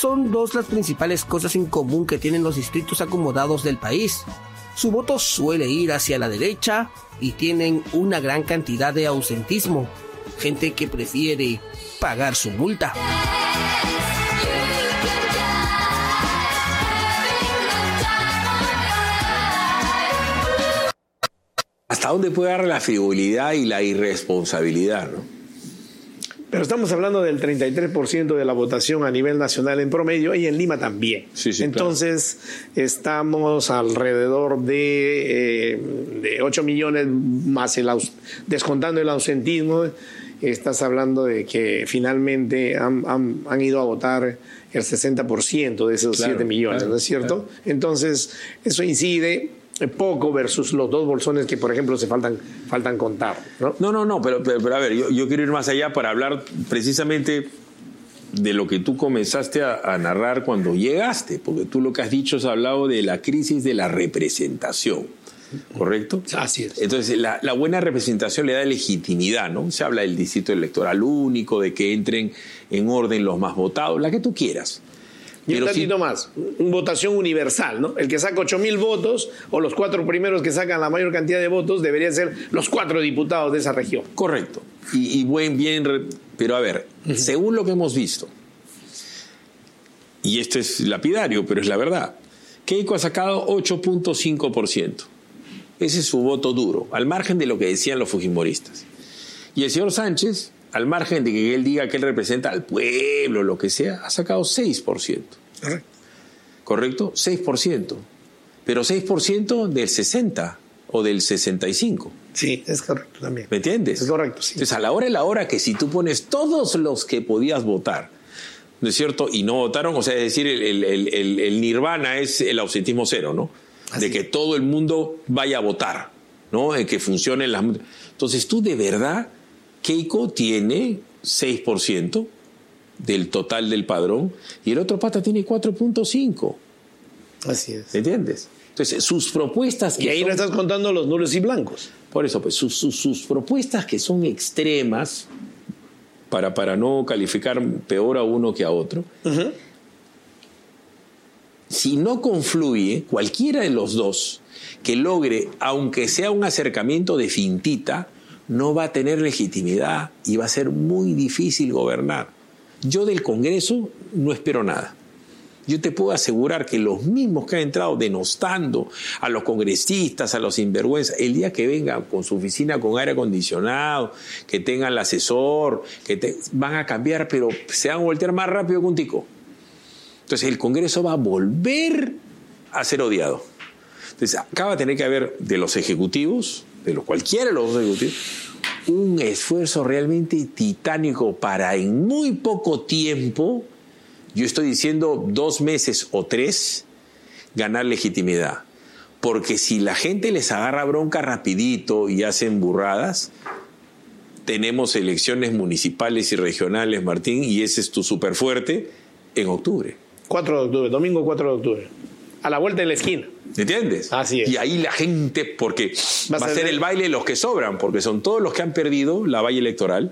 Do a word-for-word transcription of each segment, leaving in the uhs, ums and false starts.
son dos las principales cosas en común que tienen los distritos acomodados del país. Su voto suele ir hacia la derecha y tienen una gran cantidad de ausentismo, gente que prefiere pagar su multa. ¿Hasta dónde puede dar la frivolidad y la irresponsabilidad, no? Pero estamos hablando del treinta y tres por ciento de la votación a nivel nacional en promedio y en Lima también. Sí, sí, Entonces, claro. Estamos alrededor de, eh, de ocho millones más el aus- descontando el ausentismo. Estás hablando de que finalmente han, han, han ido a votar el sesenta por ciento de esos claro, siete millones, claro, ¿no es cierto? Claro. Entonces, eso incide poco versus los dos bolsones que, por ejemplo, se faltan, faltan contar, ¿no? No, no, no, pero, pero, pero a ver, yo, yo quiero ir más allá para hablar precisamente de lo que tú comenzaste a, a narrar cuando llegaste, porque tú lo que has dicho has hablado de la crisis de la representación, ¿correcto? Así es. Entonces, la, la buena representación le da legitimidad, ¿no? Se habla del distrito electoral único, de que entren en orden los más votados, la que tú quieras. Y un Pero tantito si, más, una votación universal, ¿no? El que saca ocho mil votos o los cuatro primeros que sacan la mayor cantidad de votos deberían ser los cuatro diputados de esa región. Correcto. Y, y buen, bien, pero a ver, uh-huh. según lo que hemos visto, y esto es lapidario, pero es la verdad, Keiko ha sacado ocho punto cinco por ciento. Ese es su voto duro, al margen de lo que decían los fujimoristas. Y el señor Sánchez, al margen de que él diga que él representa al pueblo, lo que sea, ha sacado seis por ciento. Correcto. ¿Correcto? seis por ciento. Pero seis por ciento del sesenta o del sesenta y cinco. Sí, es correcto también. ¿Me entiendes? Es correcto, sí. Entonces, a la hora y la hora que si tú pones todos los que podías votar, ¿no es cierto? Y no votaron, o sea, es decir, el, el, el, el nirvana es el ausentismo cero, ¿no? Así. De que todo el mundo vaya a votar, ¿no? En que funcionen las... Entonces, tú de verdad... Keiko tiene seis por ciento del total del padrón y el otro pata tiene cuatro punto cinco. Así es. ¿Entiendes? Entonces, sus propuestas... Que y ahí son, no estás contando los nulos y blancos. Por eso, pues, sus, sus, sus propuestas que son extremas, para, para no calificar peor a uno que a otro, uh-huh. si no confluye cualquiera de los dos que logre, aunque sea un acercamiento de fintita, no va a tener legitimidad y va a ser muy difícil gobernar. Yo del Congreso no espero nada. Yo te puedo asegurar que los mismos que han entrado denostando a los congresistas, a los sinvergüenzas, el día que vengan con su oficina con aire acondicionado, que tengan el asesor, que te, van a cambiar, pero se van a voltear más rápido que un tico. Entonces el Congreso va a volver a ser odiado. Entonces acá va a tener que haber de los ejecutivos, de los cualquiera de los dos ejecutivos, un esfuerzo realmente titánico para en muy poco tiempo, yo estoy diciendo dos meses o tres, ganar legitimidad. Porque si la gente les agarra bronca rapidito y hacen burradas, tenemos elecciones municipales y regionales, Martín, y ese es tu superfuerte, en octubre. cuatro de octubre, domingo cuatro de octubre. A la vuelta de la esquina. ¿Entiendes? Así es. Y ahí la gente, porque va, va a ser el baile de los que sobran, porque son todos los que han perdido la valla electoral,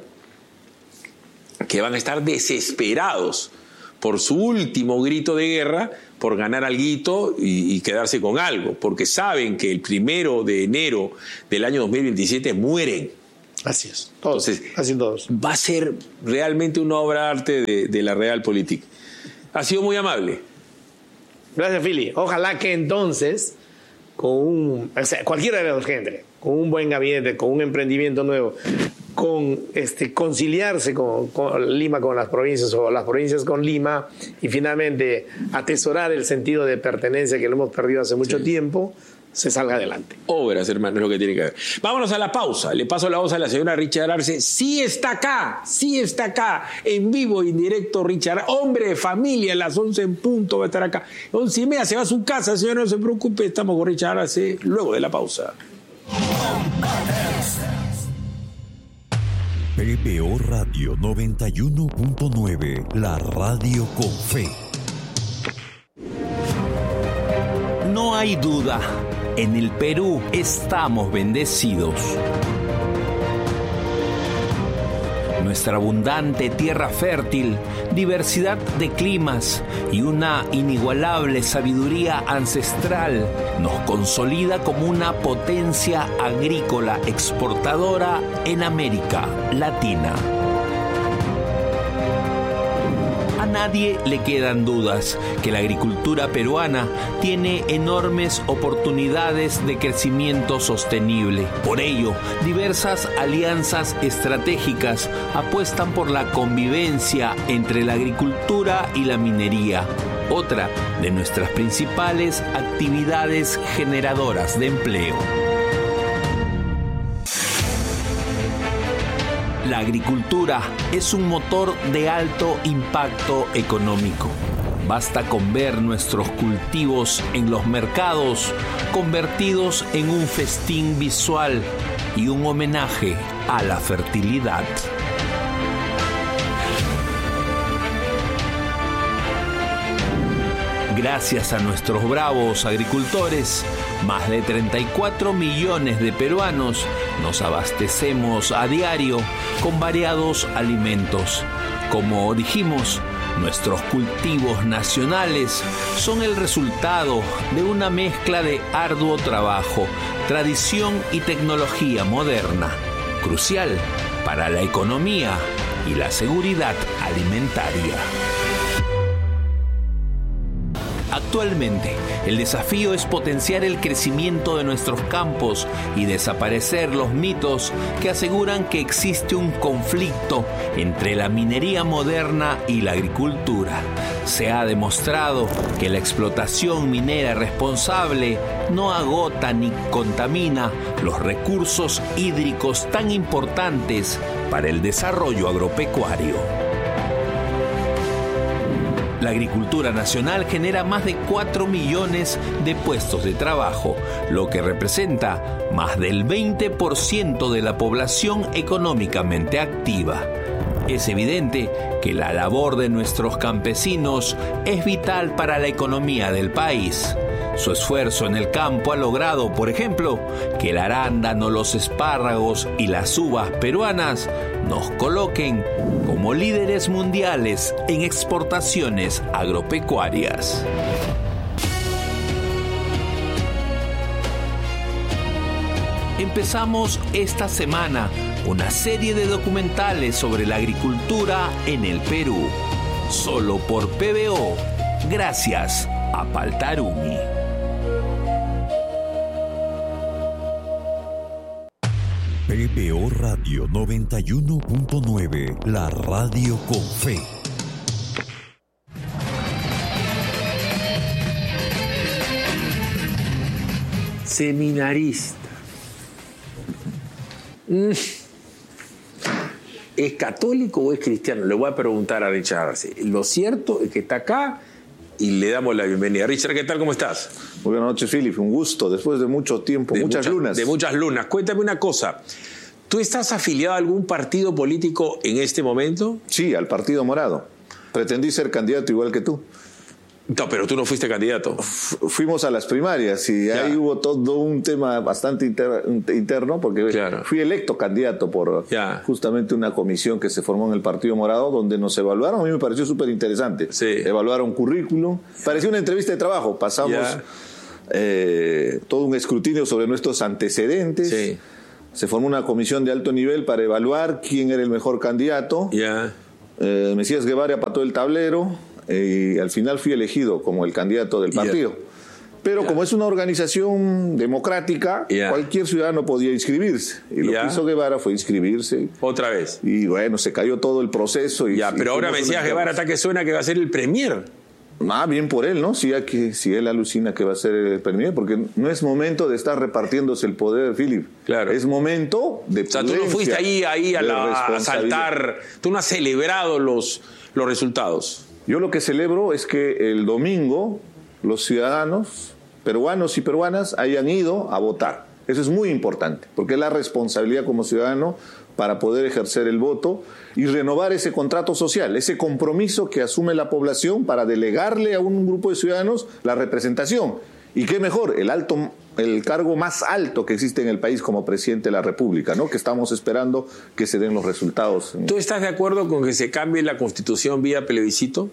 que van a estar desesperados por su último grito de guerra, por ganar alguito y, y quedarse con algo, porque saben que el primero de enero del año dos mil veintisiete mueren. Así es. Todos. Entonces, así todos. Va a ser realmente una obra de arte de, de la Realpolitik. Ha sido muy amable. Gracias, Philly. Ojalá que entonces, con un, o sea, cualquiera de los gente, con un buen gabinete, con un emprendimiento nuevo, con este conciliarse con, con Lima con las provincias o las provincias con Lima y finalmente atesorar el sentido de pertenencia que lo hemos perdido hace mucho sí. tiempo, se salga adelante. Obras, hermano, es lo que tiene que ver. Vámonos a la pausa. Le paso la voz a la señora Richard Arce. Sí está acá, sí está acá, en vivo, en directo, Richard. Hombre de familia, a las once en punto va a estar acá. once y media se va a su casa, señora, no se preocupe. Estamos con Richard Arce luego de la pausa. P B O Radio noventa y uno punto nueve, la radio con fe. No hay duda. En el Perú estamos bendecidos. nuestra abundante tierra fértil, diversidad de climas y una inigualable sabiduría ancestral nos consolida como una potencia agrícola exportadora en América Latina. A nadie le quedan dudas que la agricultura peruana tiene enormes oportunidades de crecimiento sostenible. Por ello, diversas alianzas estratégicas apuestan por la convivencia entre la agricultura y la minería, otra de nuestras principales actividades generadoras de empleo. La agricultura es un motor de alto impacto económico. Basta con ver nuestros cultivos en los mercados convertidos en un festín visual y un homenaje a la fertilidad. Gracias a nuestros bravos agricultores, más de treinta y cuatro millones de peruanos nos abastecemos a diario con variados alimentos. Como dijimos, nuestros cultivos nacionales son el resultado de una mezcla de arduo trabajo, tradición y tecnología moderna, crucial para la economía y la seguridad alimentaria. Actualmente, el desafío es potenciar el crecimiento de nuestros campos y desaparecer los mitos que aseguran que existe un conflicto entre la minería moderna y la agricultura. Se ha demostrado que la explotación minera responsable no agota ni contamina los recursos hídricos tan importantes para el desarrollo agropecuario. La agricultura nacional genera más de cuatro millones de puestos de trabajo, lo que representa más del veinte por ciento de la población económicamente activa. Es evidente que la labor de nuestros campesinos es vital para la economía del país. Su esfuerzo en el campo ha logrado, por ejemplo, que el arándano, los espárragos y las uvas peruanas nos coloquen como líderes mundiales en exportaciones agropecuarias. Empezamos esta semana una serie de documentales sobre la agricultura en el Perú, solo por P B O, gracias a Paltarumi. P B O Radio noventa y uno punto nueve, la radio con fe. Seminarista. Mm. ¿Es católico o es cristiano? Le voy a preguntar a Richard Arce. Lo cierto es que está acá y le damos la bienvenida. Richard, ¿qué tal? ¿Cómo estás? Muy buenas noches, Philip. Un gusto, después de mucho tiempo, de muchas mucha, lunas. De muchas lunas. Cuéntame una cosa. ¿Tú estás afiliado a algún partido político en este momento? Sí, al Partido Morado. Pretendí ser candidato igual que tú. No, pero tú no fuiste candidato. F- fuimos a las primarias y ya. Ahí hubo todo un tema bastante inter- interno porque claro. Fui electo candidato por ya. justamente una comisión que se formó en el Partido Morado donde nos evaluaron. A mí me pareció súper interesante. Sí. Evaluaron currículum. Parecía una entrevista de trabajo. Pasamos eh, todo un escrutinio sobre nuestros antecedentes. Sí. Se formó una comisión de alto nivel para evaluar quién era el mejor candidato. Ya. Eh, Mesías Guevara pató el tablero eh, y al final fui elegido como el candidato del partido. Yeah. Pero yeah. como es una organización democrática, yeah. cualquier ciudadano podía inscribirse. Y lo yeah. que hizo Guevara fue inscribirse. Otra vez. Y bueno, se cayó todo el proceso. Y, ya, pero y ahora Mesías Guevara está que suena que va a ser el premier. Ah, bien por él, ¿no? Si, hay que, si él alucina que va a ser el premier, porque no es momento de estar repartiéndose el poder, Philip. Claro. Es momento de O sea, tú no fuiste ahí, ahí a, la, a saltar, tú no has celebrado los, los resultados. Yo lo que celebro es que el domingo los ciudadanos peruanos y peruanas hayan ido a votar. Eso es muy importante, porque es la responsabilidad como ciudadano para poder ejercer el voto y renovar ese contrato social, ese compromiso que asume la población para delegarle a un grupo de ciudadanos la representación. Y qué mejor, el alto el cargo más alto que existe en el país como presidente de la República, ¿no? Que estamos esperando que se den los resultados. ¿Tú estás de acuerdo con que se cambie la Constitución vía plebiscito?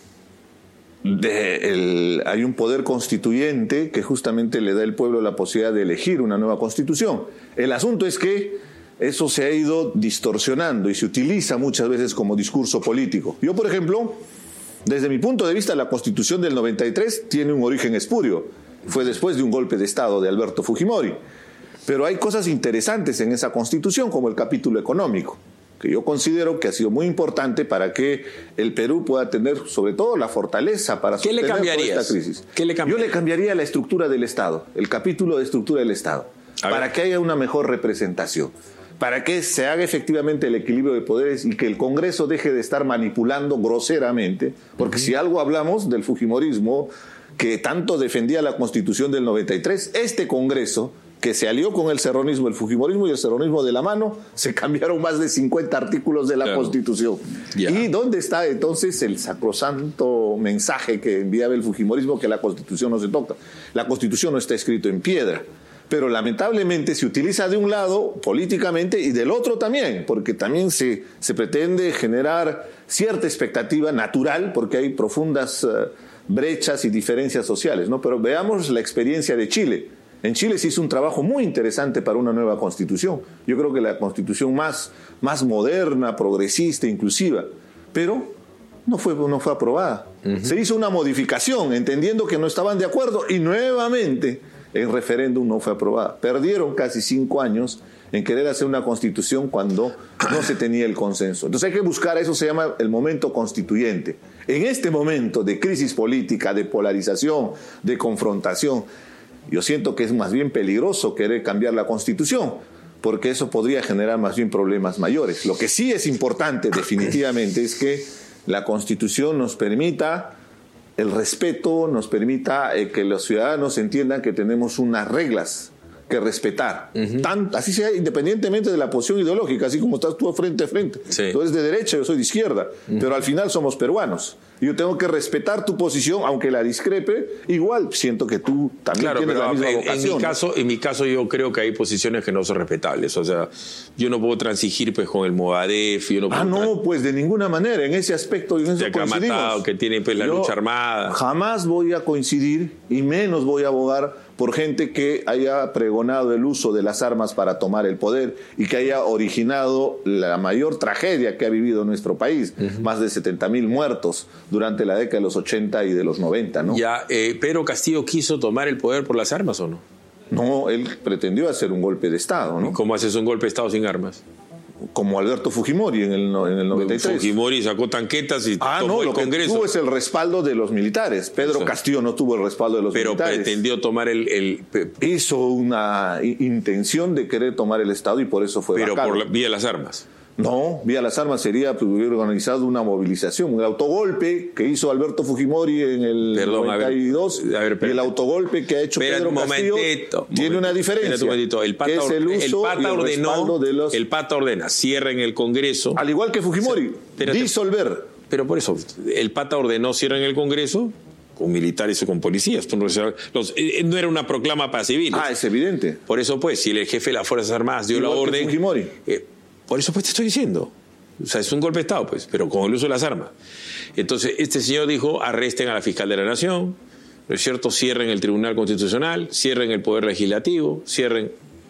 De el, hay un poder constituyente que justamente le da al pueblo la posibilidad de elegir una nueva Constitución. El asunto es que eso se ha ido distorsionando y se utiliza muchas veces como discurso político. Yo, por ejemplo, desde mi punto de vista, la Constitución del noventa y tres tiene un origen espurio. Fue después de un golpe de Estado de Alberto Fujimori. Pero hay cosas interesantes en esa Constitución, como el capítulo económico, que yo considero que ha sido muy importante para que el Perú pueda tener, sobre todo, la fortaleza para sostener ¿Qué le cambiarías? Toda esta crisis. ¿Qué le yo le cambiaría la estructura del Estado, el capítulo de estructura del Estado, A para ver. que haya una mejor representación, para que se haga efectivamente el equilibrio de poderes y que el Congreso deje de estar manipulando groseramente, porque uh-huh. si algo hablamos del fujimorismo, que tanto defendía la Constitución del noventa y tres, este Congreso, que se alió con el serronismo, el fujimorismo y el serronismo de la mano, se cambiaron más de cincuenta artículos de la claro. Constitución. Yeah. ¿Y dónde está entonces el sacrosanto mensaje que enviaba el fujimorismo que la Constitución no se toca? La Constitución no está escrito en piedra, pero lamentablemente se utiliza de un lado políticamente y del otro también, porque también se, se pretende generar cierta expectativa natural, porque hay profundas uh, brechas y diferencias sociales, ¿no? Pero veamos la experiencia de Chile. En Chile se hizo un trabajo muy interesante para una nueva constitución. Yo creo que la constitución más, más moderna, progresista, inclusiva, pero no fue, no fue aprobada. Uh-huh. Se hizo una modificación, entendiendo que no estaban de acuerdo, y nuevamente el referéndum no fue aprobada. Perdieron casi cinco años en querer hacer una constitución cuando no se tenía el consenso. Entonces hay que buscar, eso se llama el momento constituyente. En este momento de crisis política, de polarización, de confrontación, yo siento que es más bien peligroso querer cambiar la Constitución, porque eso podría generar más bien problemas mayores. Lo que sí es importante, definitivamente, es que la Constitución nos permita el respeto, nos permita eh, que los ciudadanos entiendan que tenemos unas reglas que respetar. Uh-huh. Tan, así sea, independientemente de la posición ideológica, así como estás tú frente a frente. Sí. Tú eres de derecha, yo soy de izquierda, uh-huh. pero al final somos peruanos. Yo tengo que respetar tu posición, aunque la discrepe, igual siento que tú también claro, tienes pero la misma en, vocación. En mi, caso, en mi caso yo creo que hay posiciones que no son respetables. O sea, yo no puedo transigir pues con el Movadef. Yo no puedo ah, no, pues de ninguna manera. En ese aspecto, en eso coincidimos. Matado, que tiene pues la yo lucha armada. Jamás voy a coincidir y menos voy a abogar por gente que haya pregonado el uso de las armas para tomar el poder y que haya originado la mayor tragedia que ha vivido nuestro país, uh-huh. más de setenta mil muertos durante la década de los ochenta y de los noventa, ¿no? Ya, eh, ¿Pedro Castillo quiso tomar el poder por las armas o no? No, él pretendió hacer un golpe de Estado, ¿no? ¿Cómo haces un golpe de Estado sin armas? Como Alberto Fujimori en el, en el noventa y tres. Fujimori sacó tanquetas y ah, tomó no, el lo Congreso. Que tuvo es el respaldo de los militares. Pedro o sea, Castillo no tuvo el respaldo de los pero militares. Pero pretendió tomar el, el... Hizo una intención de querer tomar el Estado y por eso fue Pero vacado. por la, vía las armas. No, vía las armas sería pues, hubiera organizado una movilización. El autogolpe que hizo Alberto Fujimori en el Perdón, noventa y dos a ver, a ver, y el autogolpe que ha hecho Pedro Castillo momentito, tiene una diferencia. El Pata, es el, uso el Pata y el ordenó, de los... el Pata ordena, cierra en el Congreso. Al igual que Fujimori, pero disolver. Te, pero por eso, el Pata ordenó cierra en el Congreso con militares o con policías. Los, eh, no era una proclama para civiles. Ah, es evidente. Por eso, pues, si el jefe de las Fuerzas Armadas dio igual la orden... Que Fujimori. Eh, por eso, pues, te estoy diciendo... O sea, es un golpe de Estado, pues, pero con el uso de las armas. Entonces, este señor dijo, arresten a la fiscal de la Nación, ¿no es cierto? Cierren el Tribunal Constitucional, cierren el Poder Legislativo, cierren...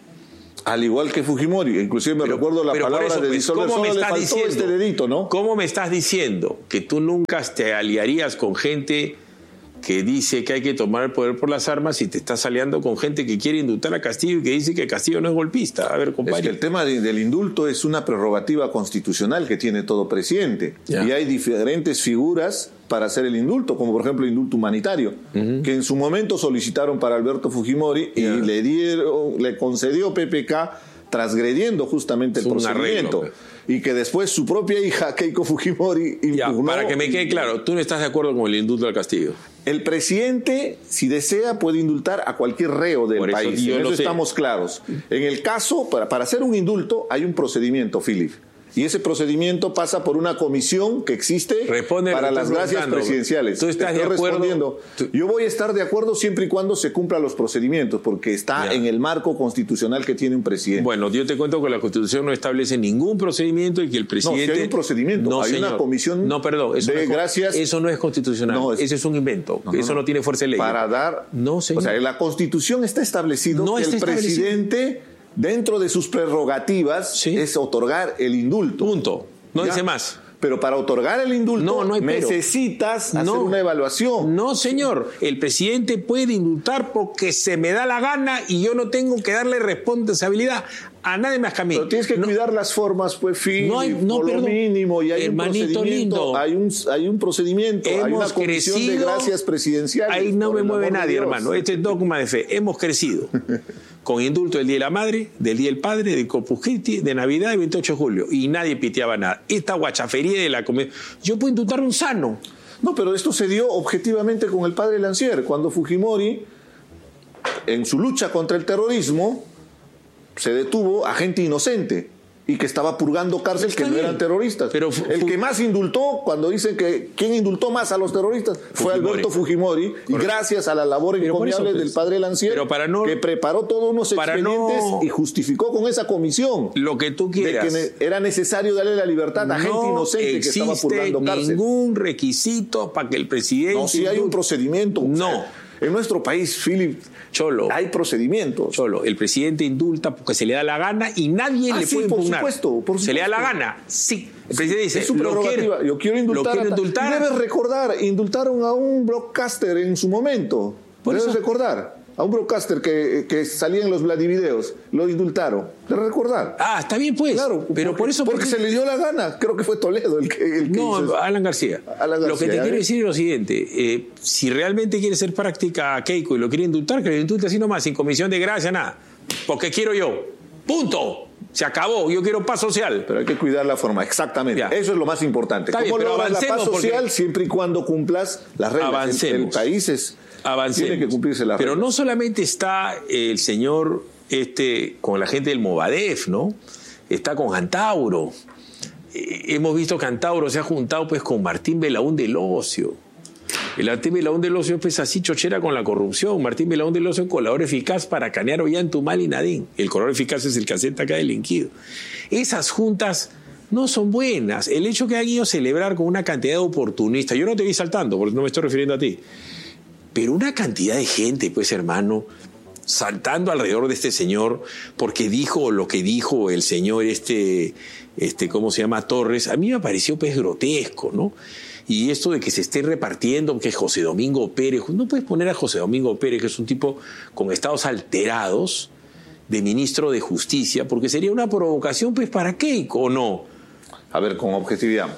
Al igual que Fujimori, inclusive me pero, recuerdo la palabra eso, de pues, disolver, solo le faltó diciendo, este dedito, ¿no? ¿Cómo me estás diciendo que tú nunca te aliarías con gente que dice que hay que tomar el poder por las armas y te estás aliando con gente que quiere indultar a Castillo y que dice que Castillo no es golpista? A ver, compadre. Es que el tema de, del indulto es una prerrogativa constitucional que tiene todo presidente. Ya. Y hay diferentes figuras para hacer el indulto, como por ejemplo el indulto humanitario, uh-huh. que en su momento solicitaron para Alberto Fujimori y yeah. le dieron, le concedió P P K transgrediendo justamente el es procedimiento. Arreglo, y que después su propia hija, Keiko Fujimori, impugnó. Ya, para que me quede claro, tú no estás de acuerdo con el indulto al Castillo. El presidente, si desea, puede indultar a cualquier reo del Por eso país. En eso estamos claros. En el caso, para, para hacer un indulto, hay un procedimiento, Philip. Y ese procedimiento pasa por una comisión que existe Responde para las gracias presidenciales. ¿Tú estás Estoy de acuerdo? respondiendo. Tú... Yo voy a estar de acuerdo siempre y cuando se cumplan los procedimientos, porque está ya. en el marco constitucional que tiene un presidente. Bueno, yo te cuento que la Constitución no establece ningún procedimiento y que el presidente... No, si hay un procedimiento, no, hay señor. una comisión no, perdón, eso de no es, gracias... Eso no es constitucional, no, es... eso es un invento, no, no, eso no, no tiene fuerza de ley. Para dar... No, señor. O sea, en la Constitución está establecido no que está el presidente, dentro de sus prerrogativas, ¿sí? es otorgar el indulto. Punto. No ¿ya? Dice más. Pero para otorgar el indulto no, no hay necesitas pero. hacer no, una evaluación. No, señor. El presidente puede indultar porque se me da la gana y yo no tengo que darle responsabilidad a nadie más que a mí. Pero tienes que no, cuidar las formas, pues, fin, no hay, no, por perdón, lo mínimo. Y hay hermanito un procedimiento, lindo. Hay un, hay un procedimiento, Hemos hay una comisión crecido, de gracias presidenciales. Ahí no me mueve nadie, hermano. Este es dogma de fe. Hemos crecido con indulto del Día de la Madre, del Día del Padre, del Corpus Christi, de Navidad y veintiocho de julio. Y nadie piteaba nada. Esta guachafería de la comida. Yo puedo indultar un sano. No, pero esto se dio objetivamente con el padre Lancier, cuando Fujimori, en su lucha contra el terrorismo, se detuvo a gente inocente y que estaba purgando cárcel que no eran terroristas. Pero el que más indultó, cuando dicen que quién indultó más a los terroristas, fue Fujimori. Alberto Fujimori, Correcto. Y gracias a la labor encomiable del padre Lancier, pero para no, que preparó todos unos expedientes no, y justificó con esa comisión lo que tú quieras, de que era necesario darle la libertad a no gente inocente que estaba purgando cárcel. No existe ningún requisito para que el presidente... No, si sí hay un procedimiento. No. O sea, en nuestro país, Philip, Cholo, hay procedimientos. Cholo, el presidente indulta porque se le da la gana y nadie ah, le sí, puede por impugnar. Supuesto, por supuesto. Se le da la gana, sí. El presidente dice, es su prerrogativa. Yo quiero indultar. Lo quiero indultar. Debes recordar, indultaron a un broadcaster en su momento. Por Debes eso... recordar. A un broadcaster que, que salía en los Vladivideos, lo indultaron. Debes recordar. Ah, está bien pues. Claro, pero porque, por eso... Porque, porque se le dio la gana. Creo que fue Toledo el que, el que No, hizo Alan García. Alan García. Lo que te quiero decir es lo siguiente. Eh, si realmente quiere ser práctica Keiko y lo quiere indultar, que lo indulte así nomás, sin comisión de gracia, nada. Porque quiero yo. Punto. Se acabó. Yo quiero paz social. Pero hay que cuidar la forma. Exactamente. Ya. Eso es lo más importante. Está ¿Cómo bien, logras la paz social? Porque... Siempre y cuando cumplas las reglas. Avancemos. El, el país es... Avancemos. Tiene que cumplirse la Pero regla. no solamente está el señor este, con la gente del Movadef, ¿no? Está con Antauro. Eh, hemos visto que Antauro se ha juntado pues con Martín Belaún del Ocio. El Martín Belaún del Ocio pues así chochera con la corrupción. Martín Belaún del Ocio, colador eficaz para canear Ollantumal y Nadín. El colador eficaz es el que acepta acá delinquido. Esas juntas no son buenas. El hecho que han ido a celebrar con una cantidad de oportunistas, yo no te vi saltando, porque no me estoy refiriendo a ti, pero una cantidad de gente, pues hermano, saltando alrededor de este señor, porque dijo lo que dijo el señor este, este, ¿cómo se llama? Torres, a mí me pareció pues grotesco, ¿no? Y esto de que se esté repartiendo, que José Domingo Pérez, no puedes poner a José Domingo Pérez, que es un tipo con estados alterados, de ministro de Justicia, porque sería una provocación pues para Keiko, ¿o no? A ver, con objetividad.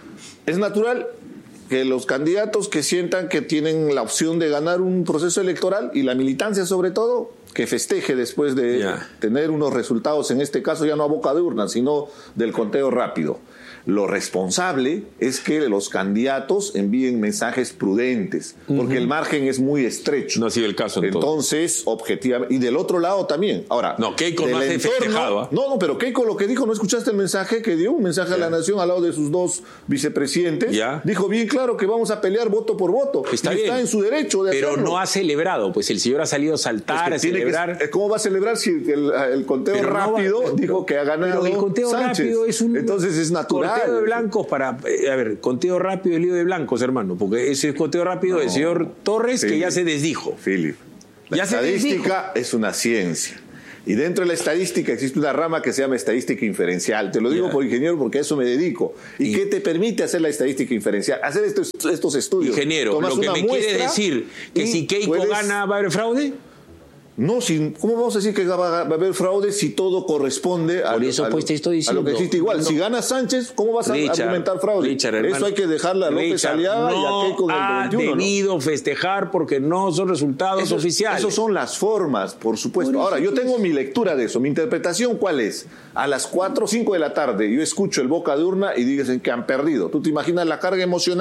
Es natural que los candidatos que sientan que tienen la opción de ganar un proceso electoral, y la militancia sobre todo, que festeje después de yeah. tener unos resultados, en este caso ya no a boca de urna, sino del conteo rápido. Lo responsable es que los candidatos envíen mensajes prudentes, porque uh-huh. el margen es muy estrecho. No ha sido el caso entonces. Entonces, objetivamente, y del otro lado también. Ahora, no, Keiko no hace festejado. ¿eh? No, no, pero Keiko lo que dijo, ¿no escuchaste el mensaje que dio? Un mensaje yeah. a la nación al lado de sus dos vicepresidentes. Yeah. Dijo bien claro que vamos a pelear voto por voto. Está, y bien. está en su derecho de pero hacerlo. No ha celebrado, pues el señor ha salido a saltar, es que a celebrar. Que, ¿Cómo va a celebrar si el, el conteo pero rápido no va, dijo que ha ganado pero el conteo Sánchez? Rápido es un Entonces es natural. Conteo de blancos para, a ver, conteo rápido el lío de blancos, hermano, porque ese es conteo rápido no, del señor Torres, Philip, que ya se desdijo. Philip, la ya estadística es una ciencia. Y dentro de la estadística existe una rama que se llama estadística inferencial. Te lo digo yeah. por ingeniero porque a eso me dedico. ¿Y, ¿Y qué te permite hacer la estadística inferencial? Hacer estos, estos estudios. Ingeniero, lo que me quiere decir que si Keiko puedes... gana, ¿va a haber fraude? No, si, ¿cómo vamos a decir que va, va a haber fraude si todo corresponde a, Por eso, a, pues, te estoy diciendo, a lo que existe igual? No. Si gana Sánchez, ¿cómo vas a Richard, argumentar fraude? Richard, eso hay que dejarle a López Richard, Aliaga no y a Keiko en el veintiuno. Ha debido ¿no? festejar porque no son resultados eso, oficiales. Esas son las formas, por supuesto. Por Ahora, yo tengo mi lectura de eso. Mi interpretación, ¿cuál es? A las cuatro o cinco de la tarde yo escucho el boca de urna y dicen que han perdido. ¿Tú te imaginas la carga emocional?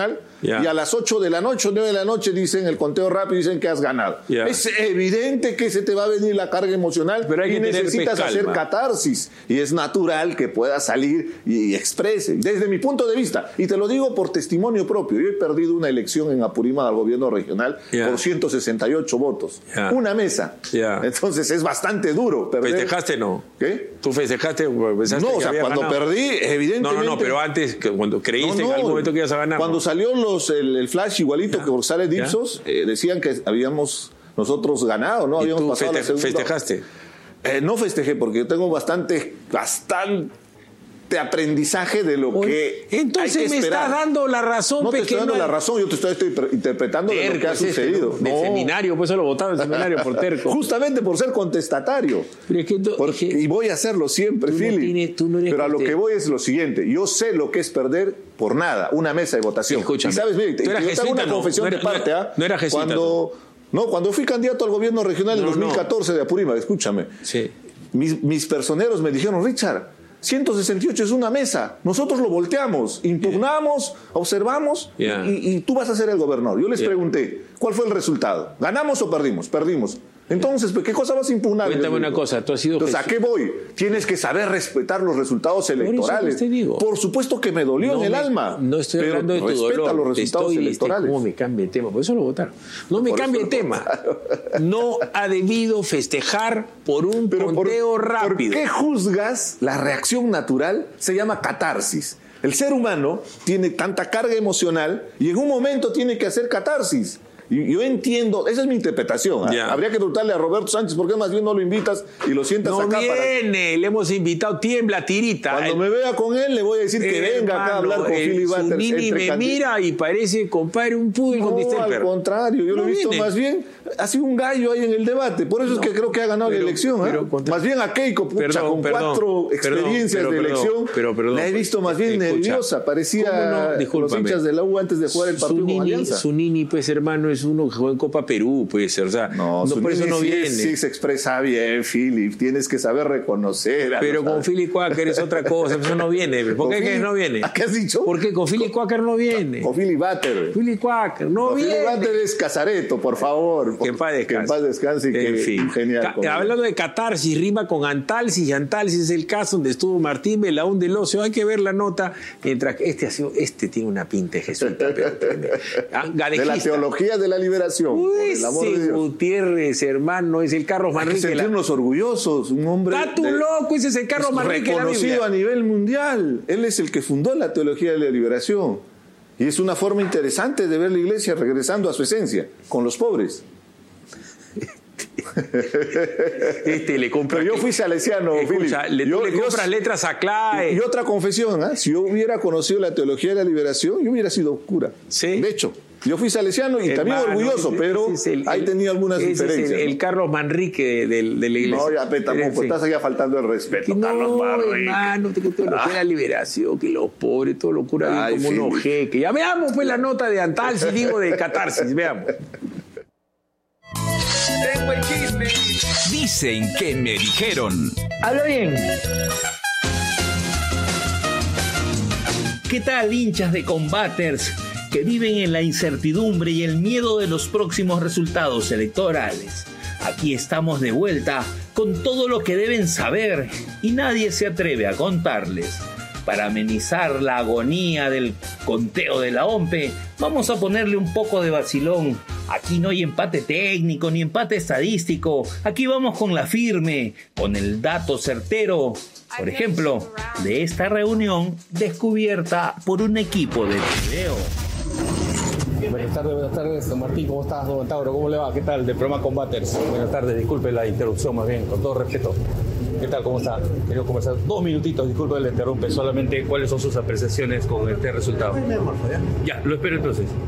Yeah. Y a las ocho de la noche, nueve de la noche, dicen el conteo rápido, dicen que has ganado. Yeah. Es evidente que se te va a venir la carga emocional, pero hay y que tener necesitas calma. hacer catarsis. Y es natural que puedas salir y exprese, desde mi punto de vista. Y te lo digo por testimonio propio. Yo he perdido una elección en Apurímac al gobierno regional Yeah. por ciento sesenta y ocho votos. Yeah. Una mesa. Yeah. Entonces es bastante duro perder. ¿Festejaste no? ¿Qué? ¿Tú festejaste? Pensaste No, o que sea, habías cuando ganado. perdí, evidentemente... No, no, no, pero antes, que cuando creíste No, no, en algún momento que ibas a ganar. Cuando ¿no? salió los, el, el flash igualito Ya. que por sale Dipsos, eh, decían que habíamos nosotros ganado, ¿no? ¿Y Habíamos tú pasado a la feste- segunda. festejaste? Eh, no festejé porque yo tengo bastante, bastante aprendizaje de lo Oye, que entonces hay que me esperar. estás dando la razón, No te estoy dando pequeño. la razón, yo te estoy, estoy interpretando de lo que ha Terco es este, sucedido. ¿no? Del No. seminario, pues eso lo votaron del seminario por terco. Justamente por ser contestatario. Pero es que tú- Porque- es que y voy a hacerlo siempre, tú no Philip. tienes- tú no eres Pero a lo conte- que voy es lo siguiente. Yo sé lo que es perder por nada, una mesa de votación. Escúchame. Y sabes, mire, te, Tú eras yo te hago jesuita, una ¿no? confesión No era- de parte, no- ¿ah? no era jesuita, Cuando, no, cuando fui candidato al gobierno regional en No, dos mil catorce de Apurímac, escúchame. Sí. Mis, mis personeros me dijeron, Richard, ciento sesenta y ocho es una mesa. Nosotros lo volteamos, impugnamos, observamos Yeah. y, y tú vas a ser el gobernador. Yo les Yeah. pregunté, ¿cuál fue el resultado? ¿Ganamos o perdimos? Perdimos. Entonces, pues, ¿qué cosa vas a impugnar? Cuéntame una cosa, tú has sido Entonces, ¿a qué voy? Tienes que saber respetar los resultados eso electorales. pues te digo. Por supuesto que me dolió No en el me- alma. No estoy pero hablando de tu respeta dolor. los te resultados estoy, electorales. ¿Cómo me cambia el tema? Por eso lo votaron. No me Por cambia eso el lo tema. votaron. No ha debido festejar por un Pero por- conteo ¿por rápido. qué juzgas la reacción natural? Se llama catarsis. El ser humano tiene tanta carga emocional y en un momento tiene que hacer catarsis. Y yo entiendo, esa es mi interpretación. ¿eh? Ya. Habría que preguntarle a Roberto Sánchez por qué más bien no lo invitas y lo sientas No acá para... viene, le hemos invitado, tiembla, tirita. Cuando El- me vea con él le voy a decir que venga acá a hablar con el Philip Butters. Zunini entre me candi- mira y parece, compadre, un pudel con No, distemper. al contrario, yo No lo he visto viene. más bien, ha sido un gallo ahí en el debate, por eso No, es que creo que ha ganado pero- la elección. ¿eh? pero contra- Más bien a Keiko, pucha, Perdón, con perdón, cuatro perdón, experiencias pero de perdón, elección, pero perdón, la he visto más bien escucha, nerviosa, ¿cómo parecía no? los Discúlpame. hinchas de la U antes de jugar el partido con Zunini, Alianza. Zunini, pues hermano, es uno que juega en Copa Perú, pues, o sea, No, no, por eso Zunini no sí, viene. sí se expresa bien, Philip, tienes que saber reconocer. a Pero los- con Philly Quaker es otra cosa, eso no viene. ¿Por Con qué que Philip- no viene? ¿A qué has dicho? ¿Por qué con Philly Quaker no viene? Con Philip Butter. Philly Quaker no Con viene. Philip Butter es Casareto, por favor. Que en paz descanse. Que en paz descanse y En que fin. genial. Ca- con él. hablando de catarsis, rima con antalsis, y antalsis es el caso donde estuvo Martín Belaún del Ocio. Hay que ver la nota, mientras que este, ha sido, este tiene una pinta de jesuita. pero tremendo. Ah, De la gadejista. teología de la liberación, por el amor Ese de Dios. Gutiérrez, hermano, es el Carlos Hay que Manrique. La... sentirnos orgullosos, un hombre Está tu de- loco, ese es el Carlos Manrique de la reconocido Biblia. a nivel mundial. Él es el que fundó la teología de la liberación. Y es una forma interesante de ver la iglesia regresando a su esencia, con los pobres. Este le compra. Pero yo fui salesiano, Escucha, Philip. le, Yo- tú le yo- compras letras a Clay. Y otra confesión, ¿ah? Si yo hubiera conocido la teología de la liberación, yo hubiera sido cura. Sí. De hecho, yo fui salesiano y también Hermano, orgulloso, ese- pero ese es el- ahí el- tenía algunas ese es el- diferencias. El, ¿no? Carlos Manrique de, de la iglesia. No, ya pe, tampoco, En fin. estás allá faltando el respeto, No, Carlos Manrique. hermano, te que lo que la liberación, que los pobres, todo lo cura bien Ay, como Philip. unos jeques. Ya veamos pues la nota de Antalsis, digo de catarsis, veamos. Tengo el chisme. Dicen que me dijeron. Habla bien. ¿Qué tal, hinchas de Combaters que viven en la incertidumbre y el miedo de los próximos resultados electorales? Aquí estamos de vuelta con todo lo que deben saber y nadie se atreve a contarles. Para amenizar la agonía del conteo de la OMPE, vamos a ponerle un poco de vacilón. Aquí no hay empate técnico ni empate estadístico. Aquí vamos con la firme, con el dato certero. Por ejemplo, de esta reunión descubierta por un equipo de video. Buenas tardes, buenas tardes, don Martín, ¿cómo estás, don Tauro? ¿Cómo le va? ¿Qué tal? Del programa Combaters. Buenas tardes, disculpe la interrupción más bien, con todo respeto. ¿Qué tal? ¿Cómo está? Quería conversar dos minutitos, disculpe, le interrumpe, solamente cuáles son sus apreciaciones con este resultado. Ya, lo espero entonces.